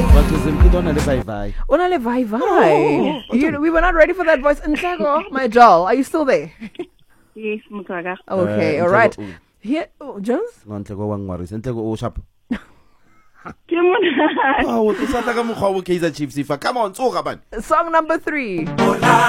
But Zimki don't have vai. Onale vai vai. We were not ready for that voice. Ntego, my doll, are you still there? Yes, Mutwaga. Okay, all right. Here, Jones? Ntego wa ngwaris. Ntego o sharp. Come Oh, to sata ka mokgwa o Kaizer Chiefs ifa. Come on, tsoga bana. Song number 3.